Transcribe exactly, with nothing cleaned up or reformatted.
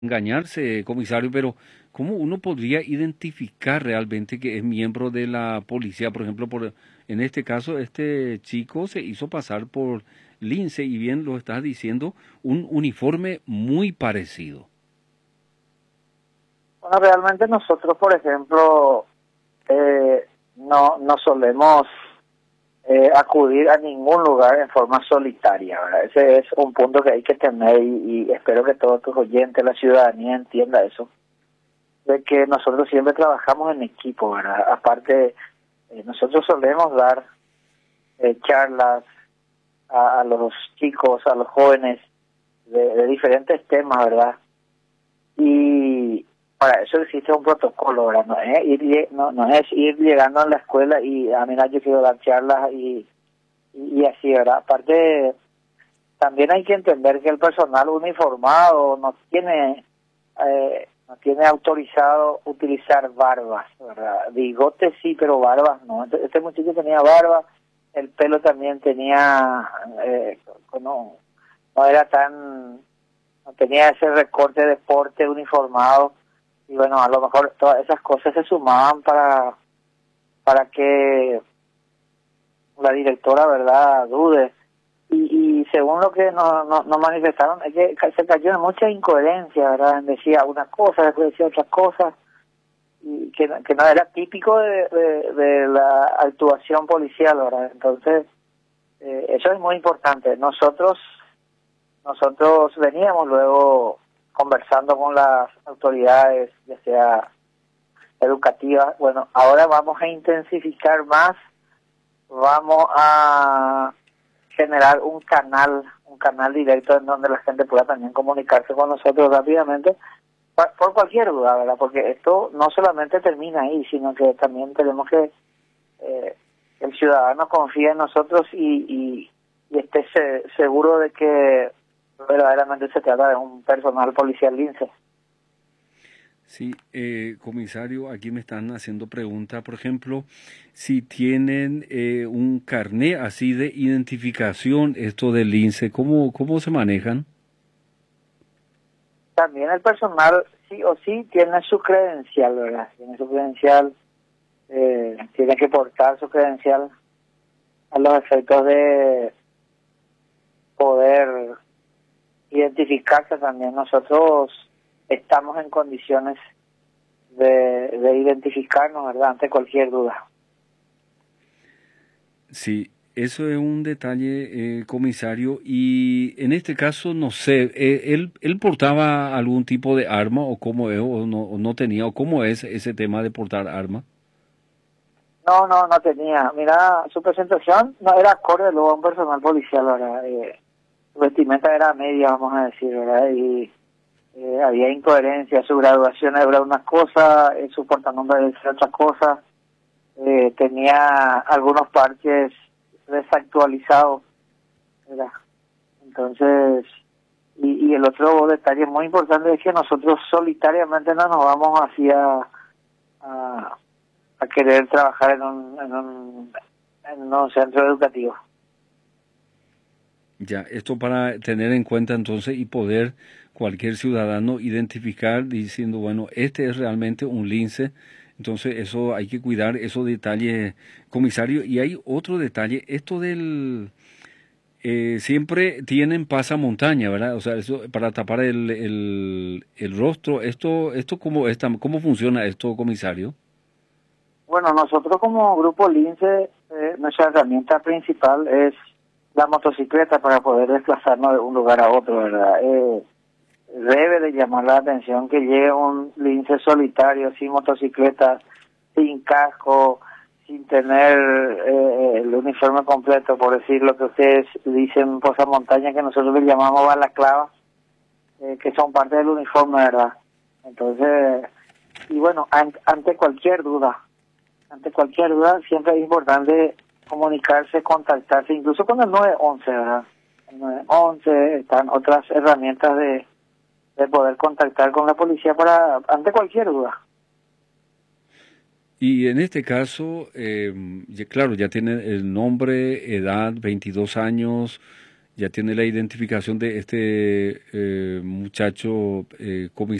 engañarse, comisario, pero ¿cómo uno podría identificar realmente que es miembro de la policía? Por ejemplo, por, en este caso, este chico se hizo pasar por lince y bien lo estás diciendo, un uniforme muy parecido. Bueno, realmente nosotros, por ejemplo, eh, no, no solemos eh, acudir a ningún lugar en forma solitaria, ¿verdad? Ese es un punto que hay que tener y, y espero que todos tus oyentes, la ciudadanía entienda eso, de que nosotros siempre trabajamos en equipo, ¿verdad? Aparte, eh, nosotros solemos dar eh, charlas a, a los chicos, a los jóvenes de, de diferentes temas, ¿verdad? Y para eso existe un protocolo, ¿verdad? No es ir, lle- no, no es ir llegando a la escuela y, a mira, yo quiero dar charlas y, y, y así, ¿verdad? Aparte, también hay que entender que el personal uniformado no tiene eh, no tiene autorizado utilizar barbas, ¿verdad? Bigotes sí, pero barbas no. Este, este muchacho tenía barba, el pelo también tenía, eh, no, no era tan, no tenía ese recorte de porte uniformado y bueno, a lo mejor todas esas cosas se sumaban para para que la directora, ¿verdad?, dude. Y, y según lo que nos no, no manifestaron, es que ca- se cayó en mucha incoherencia, ¿verdad? Decía una cosa, después decía otra cosa, y que, no- que no era típico de, de, de la actuación policial, ¿verdad? Entonces, eh, eso es muy importante. Nosotros, nosotros veníamos luego conversando con las autoridades, ya sea educativas. Bueno, ahora vamos a intensificar más, vamos a generar un canal, un canal directo en donde la gente pueda también comunicarse con nosotros rápidamente pa- por cualquier duda, ¿verdad? Porque esto no solamente termina ahí, sino que también tenemos que eh, el ciudadano confíe en nosotros y, y, y esté se- seguro de que verdaderamente se trata de un personal policial lince. Sí, eh, comisario, aquí me están haciendo pregunta, por ejemplo, si tienen eh, un carné así de identificación, esto del lince, ¿cómo, cómo se manejan? También el personal sí o sí tiene su credencial, ¿verdad? Tiene su credencial, eh, tiene que portar su credencial a los efectos de poder identificarse también. Nosotros estamos en condiciones de, de identificarnos, ¿verdad?, ante cualquier duda. Sí, eso es un detalle, eh, comisario, y en este caso, no sé, eh, ¿él, él portaba algún tipo de arma o cómo es, o no, o no tenía, o cómo es ese tema de portar arma? No, no, no tenía. Mira, su presentación no era acorde luego a un personal policial, ¿verdad? Eh, su vestimenta era media, vamos a decir, ¿verdad? Y eh, había incoherencia. Su graduación era una cosa, eh, su portanombre era otra cosa. Eh, tenía algunos parches desactualizados, ¿verdad? Entonces, y, y el otro detalle muy importante es que nosotros solitariamente no nos vamos hacia a, a querer trabajar en un, en un en un centro educativo. Ya, esto para tener en cuenta entonces y poder cualquier ciudadano identificar diciendo, bueno, este es realmente un lince, entonces eso hay que cuidar esos detalles, comisario. Y hay otro detalle, esto del, eh, siempre tienen pasamontaña, ¿verdad? O sea, eso para tapar el, el, el rostro, esto, esto cómo, esta, ¿cómo funciona esto, comisario? Bueno, nosotros como grupo Lince, eh, nuestra herramienta principal es la motocicleta para poder desplazarnos de un lugar a otro, ¿verdad? Eh, debe de llamar la atención que llegue un lince solitario, sin motocicleta, sin casco, sin tener eh, el uniforme completo, por decir lo que ustedes dicen, montaña que nosotros le llamamos balaclava, eh, que son parte del uniforme, ¿verdad? Entonces, y bueno, an- ante cualquier duda, ante cualquier duda, siempre es importante comunicarse, contactarse, incluso con el nueve once, ¿verdad? El nueve once, están otras herramientas de de poder contactar con la policía para ante cualquier duda. Y en este caso, eh, ya- claro, ya tiene el nombre, edad, veintidós años. ya tiene la identificación de este eh, muchacho eh, comisario